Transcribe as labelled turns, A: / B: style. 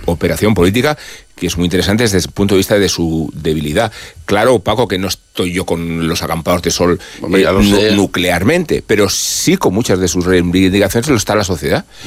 A: operación política que es muy interesante desde el punto de vista de su debilidad. Claro, Paco, que no estoy yo con los acampados de sol nuclearmente, pero sí con muchas de sus reivindicaciones lo está la sociedad.